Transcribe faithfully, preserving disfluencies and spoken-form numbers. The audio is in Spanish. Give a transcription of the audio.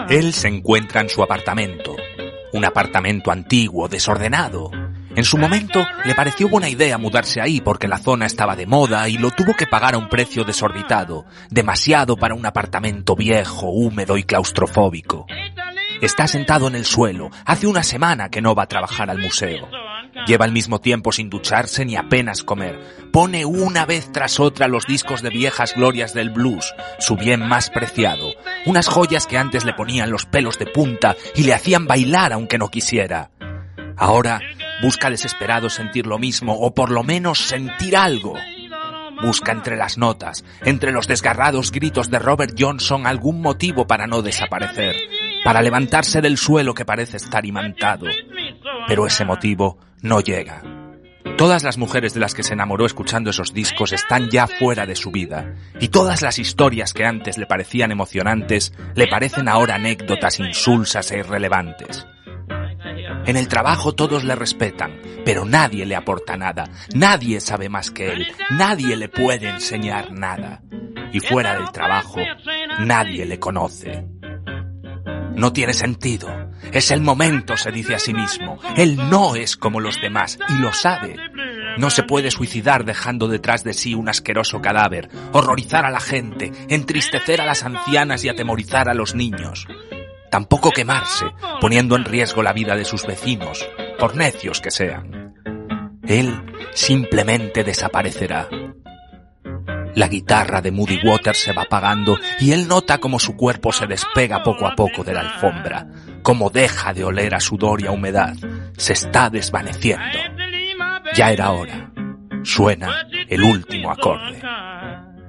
Él se encuentra en su apartamento. Un apartamento antiguo, desordenado. En su momento le pareció buena idea mudarse ahí porque la zona estaba de moda y lo tuvo que pagar a un precio desorbitado, demasiado para un apartamento viejo, húmedo y claustrofóbico. Está sentado en el suelo, hace una semana que no va a trabajar al museo. Lleva el mismo tiempo sin ducharse ni apenas comer. Pone una vez tras otra los discos de viejas glorias del blues, su bien más preciado. Unas joyas que antes le ponían los pelos de punta y le hacían bailar aunque no quisiera. Ahora busca desesperado sentir lo mismo o por lo menos sentir algo. Busca entre las notas, entre los desgarrados gritos de Robert Johnson algún motivo para no desaparecer, para levantarse del suelo que parece estar imantado. Pero ese motivo no llega. Todas las mujeres de las que se enamoró escuchando esos discos están ya fuera de su vida, y todas las historias que antes le parecían emocionantes le parecen ahora anécdotas insulsas e irrelevantes. En el trabajo todos le respetan, pero nadie le aporta nada, nadie sabe más que él, nadie le puede enseñar nada. Y fuera del trabajo, nadie le conoce. No tiene sentido. Es el momento, se dice a sí mismo. Él no es como los demás, y lo sabe. No se puede suicidar dejando detrás de sí un asqueroso cadáver, horrorizar a la gente, entristecer a las ancianas y atemorizar a los niños. Tampoco quemarse, poniendo en riesgo la vida de sus vecinos, por necios que sean. Él simplemente desaparecerá. La guitarra de Muddy Waters se va apagando y él nota como su cuerpo se despega poco a poco de la alfombra, como deja de oler a sudor y a humedad, se está desvaneciendo. Ya era hora. Suena el último acorde.